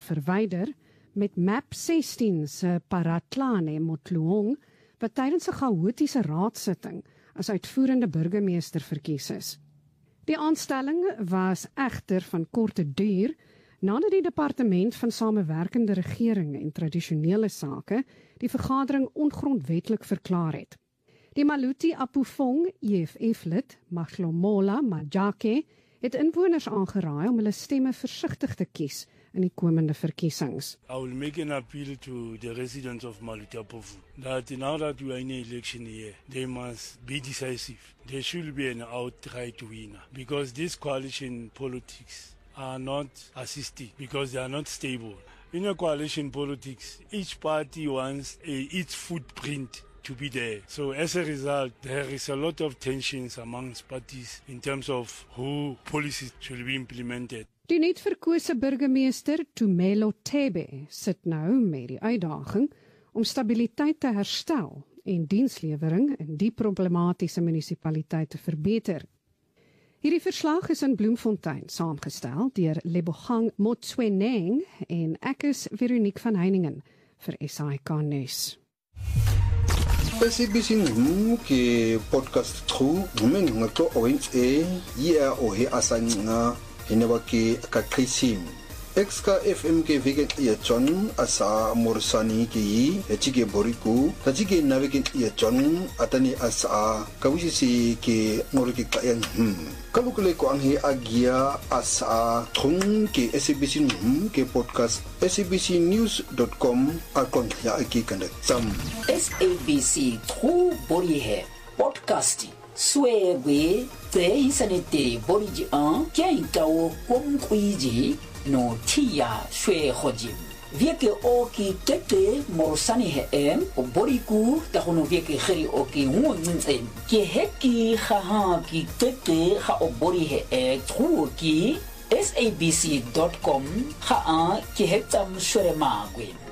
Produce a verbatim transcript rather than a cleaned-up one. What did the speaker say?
verwyder met Map sestien se Paratlane Motloong, wat tydens 'n chaotiese raadsitting as uitvoerende burgemeester verkies is. Die aanstelling was egter van korte duur, nadat die departement van samewerkende regering en tradisionele sake die vergadering ongrondwetlik verklaar het. Die Maluti Apufong E F F-lid, Mahlomola Majake, het inwoners aangeraai om hulle stemme versigtig te kies in die komende verkiesings. I will make an appeal to the residents of Maluti Apufong that now that we are in an election year, they must be decisive. There should be an outright winner because this coalition politics are not assisted because they are not stable. In a coalition politics, each party wants a, its footprint to be there. So as a result, there is a lot of tensions amongst parties in terms of who policies should be implemented. Die net verkose burgemeester Tumelo Tebe sit nou met die uitdaging om stabiliteit te herstel en dienslewering in die problematiese munisipaliteit te verbeter. Hierdie verslag is in Bloemfontein saamgestel deur Lebogang Motsweneng en ek is Veronique van Heiningen vir S A I K Nuus. S A B C News ke podcast trou men ngato owens e ya o he asanga hinewa ke kakrisim Exka F M ke vegan ya John asa morsani ke yi echike boriku tachike navegen ya John atani asa kawisi ke ngoriki kayan hmm kalukule ko ang he agia asa thung ke S A B C News ke podcast S A B C news dot com akon ya aki kanda sam S A B C trou bori he podcasting Swebe te isanete boriji an kya ikaw kong kuiji no tia shwe hojim vieke oki tete morsani he em o boriku ta hono vieke kheri oki ngunzen ke heki khaha ki tete kha o bori he e truki S A B C dot com kha a ke hetam shwe magwin